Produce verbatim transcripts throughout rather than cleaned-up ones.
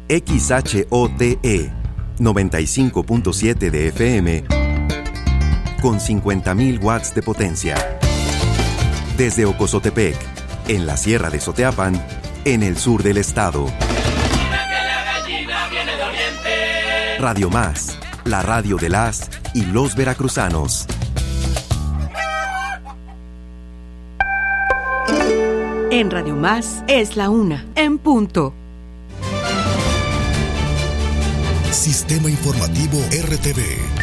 X H O T E noventa y cinco punto siete de F M con cincuenta mil watts de potencia. Desde Ocozotepec, en la Sierra de Soteapan, en el sur del estado. Radio Más, la radio de las y los veracruzanos. En Radio Más es la una, en punto. Sistema Informativo R T V.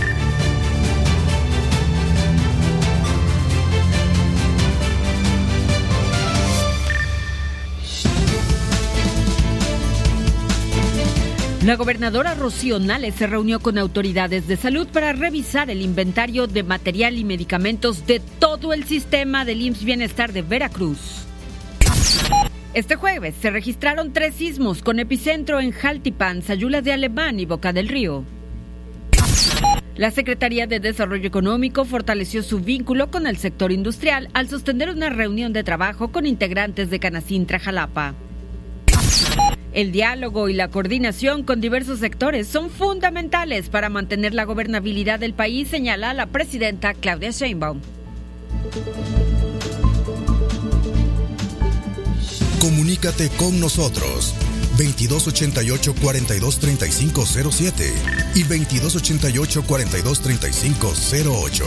La gobernadora Rocío Nale se reunió con autoridades de salud para revisar el inventario de material y medicamentos de todo el sistema del I M S S Bienestar de Veracruz. Este jueves se registraron tres sismos con epicentro en Jaltipan, Sayula de Alemán y Boca del Río. La Secretaría de Desarrollo Económico fortaleció su vínculo con el sector industrial al sostener una reunión de trabajo con integrantes de Canacintra Jalapa. El diálogo y la coordinación con diversos sectores son fundamentales para mantener la gobernabilidad del país, señala la presidenta Claudia Sheinbaum. Comunícate con nosotros veintidós ochenta y ocho, cuarenta y dos, treinta y cinco cero siete y veintidós ochenta y ocho, cuarenta y dos, treinta y cinco cero ocho.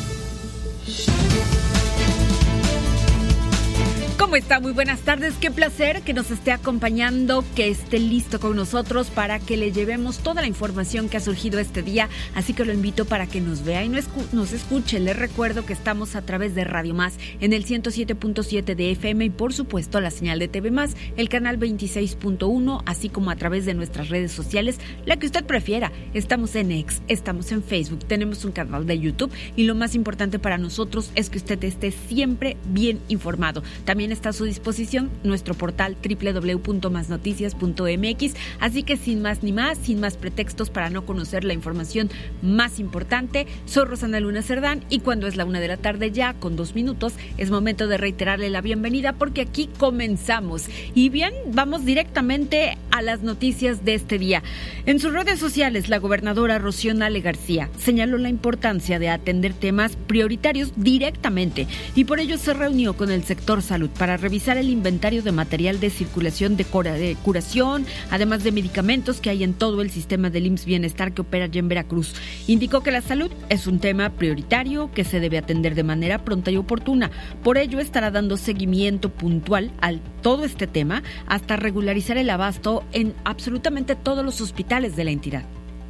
¿Cómo está? Muy buenas tardes, qué placer que nos esté acompañando, que esté listo con nosotros para que le llevemos toda la información que ha surgido este día, así que lo invito para que nos vea y nos escuche. Les recuerdo que estamos a través de Radio Más en el ciento siete punto siete de F M y por supuesto la señal de T V Más, el canal veintiséis punto uno, así como a través de nuestras redes sociales, la que usted prefiera. Estamos en X, estamos en Facebook, tenemos un canal de YouTube y lo más importante para nosotros es que usted esté siempre bien informado. También está a su disposición nuestro portal doble u doble u doble u punto más noticias punto m x, así que sin más ni más, sin más pretextos para no conocer la información más importante, soy Rosana Luna Cerdán y cuando es la una de la tarde ya con dos minutos es momento de reiterarle la bienvenida porque aquí comenzamos. Y bien, vamos directamente a las noticias de este día. En sus redes sociales, la gobernadora Rocío Nale García señaló la importancia de atender temas prioritarios directamente y por ello se reunió con el sector salud para revisar el inventario de material de circulación de, cura, de curación, además de medicamentos que hay en todo el sistema del I M S S Bienestar que opera allá en Veracruz. Indicó que la salud es un tema prioritario que se debe atender de manera pronta y oportuna. Por ello estará dando seguimiento puntual a todo este tema hasta regularizar el abasto en absolutamente todos los hospitales de la entidad.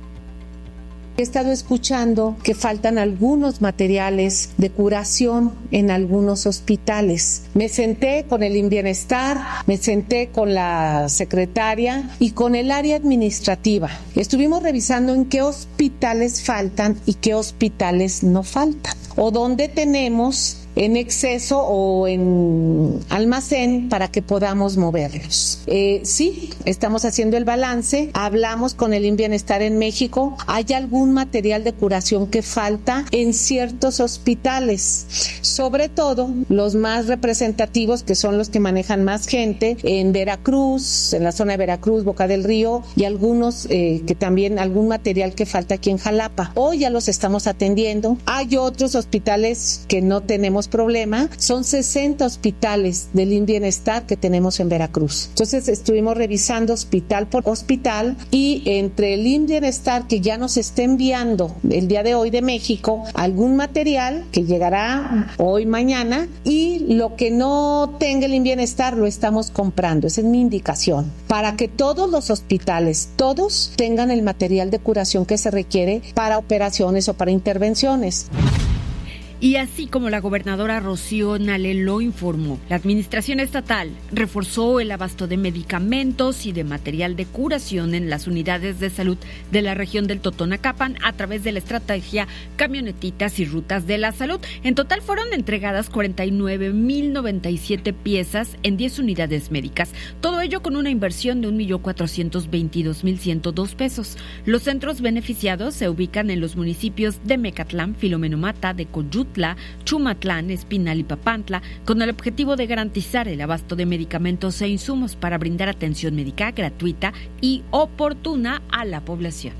He estado escuchando que faltan algunos materiales de curación en algunos hospitales. Me senté con el INBienestar, me senté con la secretaria y con el área administrativa. Estuvimos revisando en qué hospitales faltan y qué hospitales no faltan, o dónde tenemos en exceso o en almacén para que podamos moverlos. Eh, sí, estamos haciendo el balance, hablamos con el INBienestar en México, hay algún material de curación que falta en ciertos hospitales, sobre todo los más representativos que son los que manejan más gente, en Veracruz, en la zona de Veracruz, Boca del Río y algunos eh, que también, algún material que falta aquí en Jalapa. Hoy ya los estamos atendiendo, hay otros hospitales que no tenemos problema, son sesenta hospitales del INBienestar que tenemos en Veracruz. Entonces estuvimos revisando hospital por hospital y entre el INBienestar que ya nos está enviando el día de hoy de México algún material que llegará hoy, mañana, y lo que no tenga el INBienestar lo estamos comprando. Esa es mi indicación, para que todos los hospitales, todos tengan el material de curación que se requiere para operaciones o para intervenciones. Y así como la gobernadora Rocío Nale lo informó, la administración estatal reforzó el abasto de medicamentos y de material de curación en las unidades de salud de la región del Totonacapan a través de la estrategia Camionetitas y Rutas de la Salud. En total fueron entregadas cuarenta y nueve mil noventa y siete piezas en diez unidades médicas. Todo ello con una inversión de un millón cuatrocientos veintidós mil ciento dos pesos. Los centros beneficiados se ubican en los municipios de Mecatlán, Filomeno Mata, de Coyut, Huejutla, Chumatlán, Espinal y Papantla, con el objetivo de garantizar el abasto de medicamentos e insumos para brindar atención médica gratuita y oportuna a la población.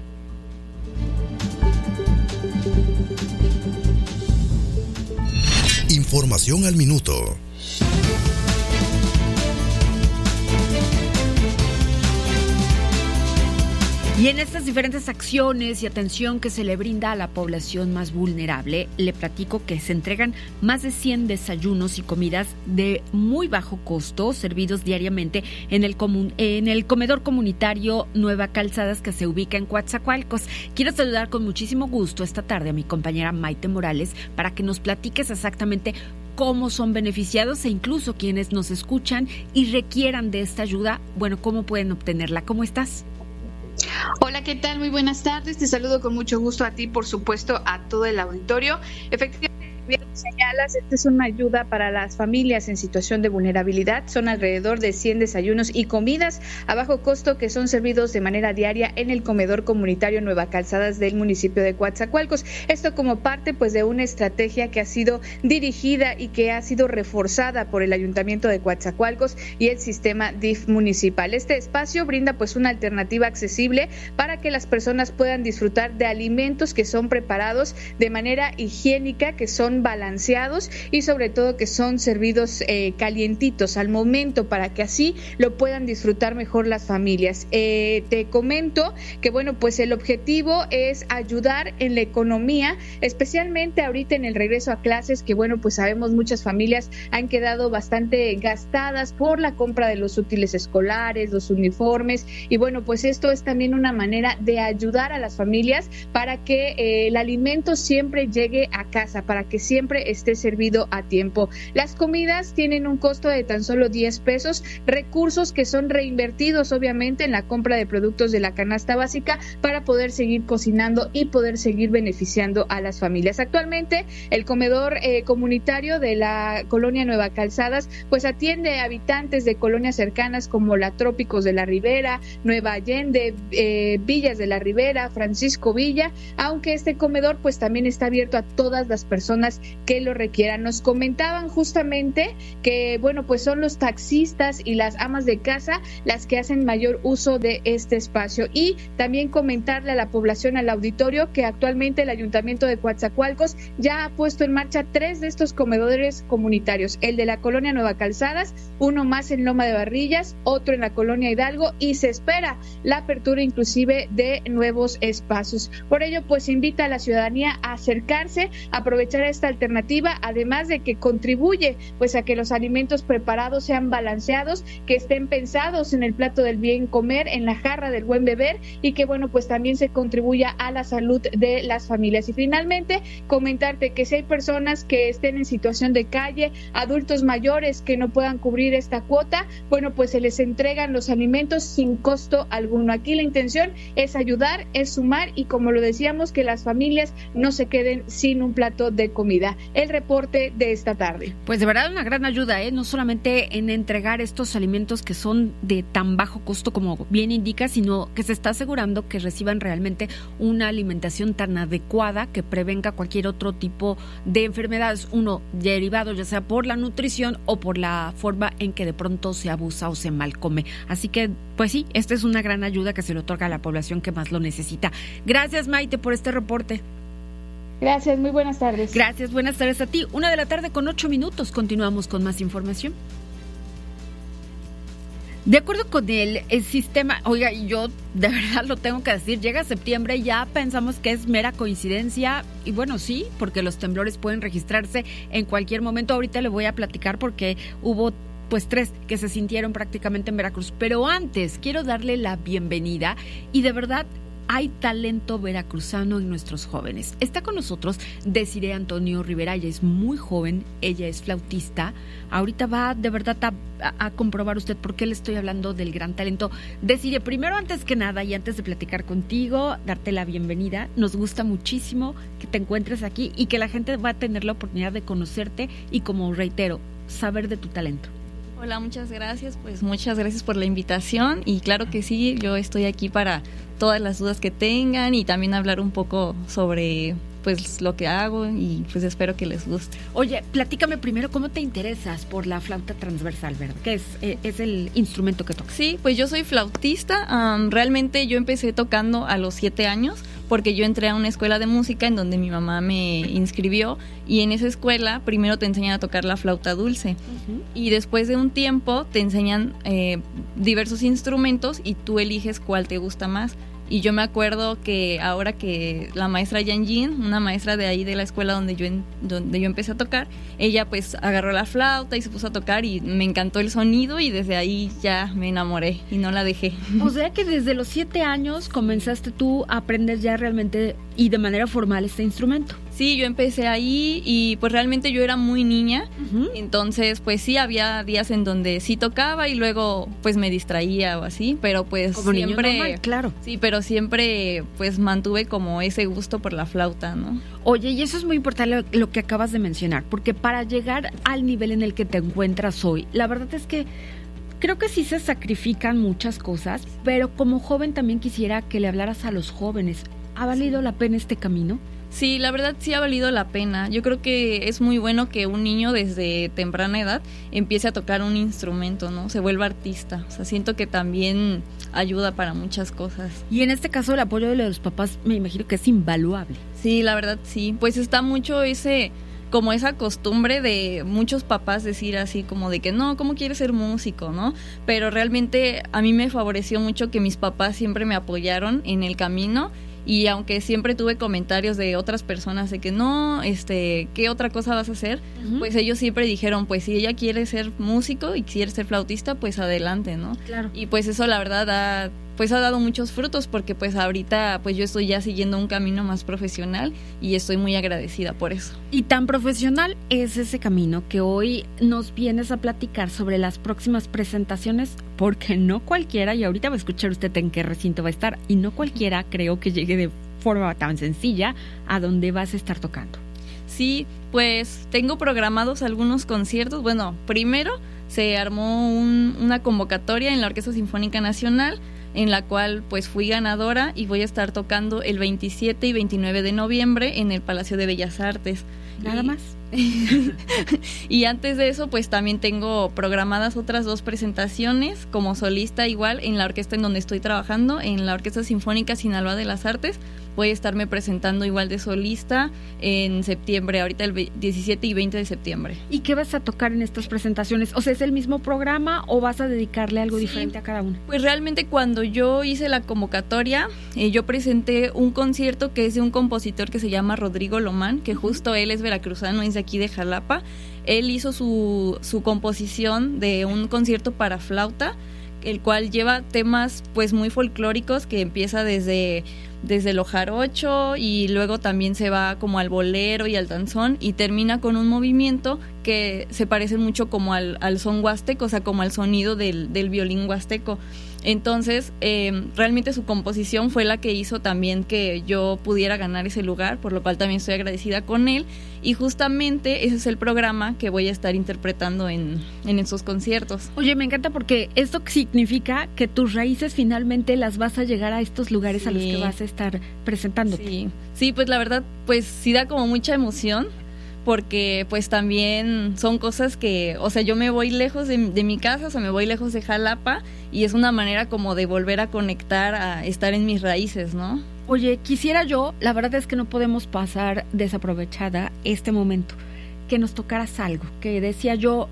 Información al minuto. Y en estas diferentes acciones y atención que se le brinda a la población más vulnerable, le platico que se entregan más de cien desayunos y comidas de muy bajo costo, servidos diariamente en el, comun- en el comedor comunitario Nueva Calzadas, que se ubica en Coatzacoalcos. Quiero saludar con muchísimo gusto esta tarde a mi compañera Maite Morales para que nos platiques exactamente cómo son beneficiados e incluso quienes nos escuchan y requieran de esta ayuda, bueno, cómo pueden obtenerla. ¿Cómo estás? Hola, ¿qué tal? Muy buenas tardes. Te saludo con mucho gusto a ti, por supuesto, a todo el auditorio. Efectivamente, bien señalas, esta es una ayuda para las familias en situación de vulnerabilidad. Son alrededor de cien desayunos y comidas a bajo costo que son servidos de manera diaria en el comedor comunitario Nueva Calzadas del municipio de Coatzacoalcos. Esto como parte pues de una estrategia que ha sido dirigida y que ha sido reforzada por el Ayuntamiento de Coatzacoalcos y el sistema D I F municipal. Este espacio brinda pues una alternativa accesible para que las personas puedan disfrutar de alimentos que son preparados de manera higiénica, que son balanceados y sobre todo que son servidos eh, calientitos al momento para que así lo puedan disfrutar mejor las familias. Eh, te comento que bueno, pues el objetivo es ayudar en la economía, especialmente ahorita en el regreso a clases, que bueno, pues sabemos muchas familias han quedado bastante gastadas por la compra de los útiles escolares, los uniformes, y bueno, pues esto es también una manera de ayudar a las familias para que eh, el alimento siempre llegue a casa, para que siempre esté servido a tiempo. Las comidas tienen un costo de tan solo diez pesos, recursos que son reinvertidos obviamente en la compra de productos de la canasta básica para poder seguir cocinando y poder seguir beneficiando a las familias. Actualmente el comedor eh, comunitario de la colonia Nueva Calzadas pues atiende a habitantes de colonias cercanas como la Trópicos de la Ribera, Nueva Allende, eh, Villas de la Ribera, Francisco Villa, aunque este comedor pues también está abierto a todas las personas que lo requieran. Nos comentaban justamente que bueno, pues son los taxistas y las amas de casa las que hacen mayor uso de este espacio, y también comentarle a la población, al auditorio, que actualmente el Ayuntamiento de Coatzacoalcos ya ha puesto en marcha tres de estos comedores comunitarios: el de la colonia Nueva Calzadas, uno más en Loma de Barrillas, otro en la colonia Hidalgo, y se espera la apertura inclusive de nuevos espacios. Por ello pues invita a la ciudadanía a acercarse, a aprovechar esta alternativa, además de que contribuye pues a que los alimentos preparados sean balanceados, que estén pensados en el plato del bien comer, en la jarra del buen beber, y que bueno, pues también se contribuya a la salud de las familias. Y finalmente comentarte que si hay personas que estén en situación de calle, adultos mayores que no puedan cubrir esta cuota, bueno, pues se les entregan los alimentos sin costo alguno. Aquí la intención es ayudar, es sumar, y como lo decíamos, que las familias no se queden sin un plato de comida. El reporte de esta tarde. Pues de verdad una gran ayuda, ¿eh? No solamente en entregar estos alimentos que son de tan bajo costo como bien indica, sino que se está asegurando que reciban realmente una alimentación tan adecuada que prevenga cualquier otro tipo de enfermedades, uno derivado ya sea por la nutrición o por la forma en que de pronto se abusa o se malcome. Así que, pues sí, esta es una gran ayuda que se le otorga a la población que más lo necesita. Gracias, Maite, por este reporte. Gracias, muy buenas tardes. Gracias, buenas tardes a ti. Una de la tarde con ocho minutos. Continuamos con más información. De acuerdo con el, el sistema, oiga, yo de verdad lo tengo que decir, llega septiembre y ya pensamos que es mera coincidencia, y bueno, sí, porque los temblores pueden registrarse en cualquier momento. Ahorita le voy a platicar porque hubo pues tres que se sintieron prácticamente en Veracruz. Pero antes quiero darle la bienvenida, y de verdad hay talento veracruzano en nuestros jóvenes. Está con nosotros Desiree Antonio Rivera, ella es muy joven, ella es flautista. Ahorita va de verdad a, a, a comprobar usted por qué le estoy hablando del gran talento. Desiree, primero, antes que nada y antes de platicar contigo, darte la bienvenida. Nos gusta muchísimo que te encuentres aquí y que la gente va a tener la oportunidad de conocerte y, como reitero, saber de tu talento. Hola, muchas gracias, pues muchas gracias por la invitación, y claro que sí, yo estoy aquí para todas las dudas que tengan y también hablar un poco sobre pues lo que hago y pues espero que les guste. Oye, platícame primero cómo te interesas por la flauta transversal, ¿verdad? Que es, eh, es el instrumento que tocas. Sí, pues yo soy flautista. Um, realmente yo empecé tocando a los siete años porque yo entré a una escuela de música en donde mi mamá me inscribió y en esa escuela primero te enseñan a tocar la flauta dulce uh-huh. y después de un tiempo te enseñan eh, diversos instrumentos y tú eliges cuál te gusta más. Y yo me acuerdo que ahora que la maestra Yan Jin, una maestra de ahí de la escuela donde yo en, donde yo empecé a tocar, ella pues agarró la flauta y se puso a tocar y me encantó el sonido y desde ahí ya me enamoré y no la dejé. O sea que desde los siete años comenzaste tú a aprender ya realmente y de manera formal este instrumento. Sí, yo empecé ahí y pues realmente yo era muy niña, uh-huh. entonces pues sí había días en donde sí tocaba y luego pues me distraía o así, pero pues como siempre, niño normal, claro. Sí, pero siempre pues mantuve como ese gusto por la flauta, ¿no? Oye, y eso es muy importante lo, lo que acabas de mencionar, porque para llegar al nivel en el que te encuentras hoy, la verdad es que creo que sí se sacrifican muchas cosas, pero como joven también quisiera que le hablaras a los jóvenes. ¿Ha valido sí. la pena este camino? Sí, la verdad sí ha valido la pena. Yo creo que es muy bueno que un niño desde temprana edad empiece a tocar un instrumento, ¿no? Se vuelva artista. O sea, siento que también ayuda para muchas cosas. Y en este caso el apoyo de los papás me imagino que es invaluable. Sí, la verdad sí. Pues está mucho ese... como esa costumbre de muchos papás decir así como de que no, ¿cómo quieres ser músico, no? Pero realmente a mí me favoreció mucho que mis papás siempre me apoyaron en el camino y aunque siempre tuve comentarios de otras personas de que no, este, ¿qué otra cosa vas a hacer? Uh-huh. Pues ellos siempre dijeron, pues si ella quiere ser músico y quiere ser flautista, pues adelante, ¿no? Claro. Y pues eso la verdad ha, pues ha dado muchos frutos porque pues ahorita pues yo estoy ya siguiendo un camino más profesional y estoy muy agradecida por eso. Y tan profesional es ese camino que hoy nos vienes a platicar sobre las próximas presentaciones, porque no cualquiera, y ahorita va a escuchar usted en qué recinto va a estar, y no cualquiera creo que llegue de forma tan sencilla a donde vas a estar tocando. Sí, pues tengo programados algunos conciertos. Bueno, primero se armó un, una convocatoria en la Orquesta Sinfónica Nacional, en la cual pues fui ganadora y voy a estar tocando el veintisiete y veintinueve de noviembre en el Palacio de Bellas Artes. Nada y, más. Y antes de eso pues también tengo programadas otras dos presentaciones como solista igual en la orquesta en donde estoy trabajando, en la Orquesta Sinfónica Sinaloa de las Artes. Voy a estarme presentando igual de solista en septiembre, ahorita el diecisiete y veinte de septiembre. ¿Y qué vas a tocar en estas presentaciones? O sea, ¿es el mismo programa o vas a dedicarle algo sí, diferente a cada una? Pues realmente cuando yo hice la convocatoria, eh, yo presenté un concierto que es de un compositor que se llama Rodrigo Lomán, que justo él es veracruzano, es de aquí de Jalapa. Él hizo su, su composición de un concierto para flauta, el cual lleva temas pues muy folclóricos, que empieza desde... desde lo jarocho y luego también se va como al bolero y al danzón y termina con un movimiento que se parece mucho como al, al son huasteco, o sea, como al sonido del, del violín huasteco. Entonces, eh, realmente su composición fue la que hizo también que yo pudiera ganar ese lugar, por lo cual también estoy agradecida con él. Y justamente ese es el programa que voy a estar interpretando en, en esos conciertos. Oye, me encanta porque esto significa que tus raíces finalmente las vas a llegar a estos lugares sí. a los que vas a estar presentándote. Sí, sí, pues la verdad, pues sí da como mucha emoción, porque pues también son cosas que, o sea, yo me voy lejos de, de mi casa, o sea, me voy lejos de Jalapa y es una manera como de volver a conectar, a estar en mis raíces, ¿no? Oye, quisiera yo, la verdad es que no podemos pasar desaprovechada este momento, que nos tocaras algo, que decía yo,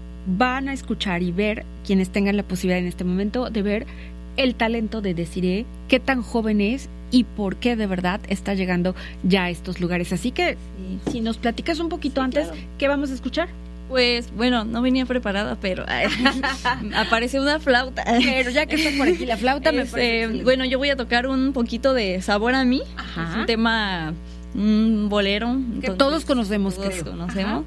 van a escuchar y ver, quienes tengan la posibilidad en este momento, de ver el talento de Desiree, qué tan joven es y por qué de verdad está llegando ya a estos lugares. Así que, sí. si nos platicas un poquito sí, antes, claro. ¿qué vamos a escuchar? Pues, bueno, no venía preparada, pero ay, aparece una flauta. Pero ya que está por aquí la flauta, es, me parece eh, bueno, yo voy a tocar un poquito de Sabor a mí. Ajá. Es un tema, un bolero. Que todos conocemos, todos creo. conocemos. Ajá.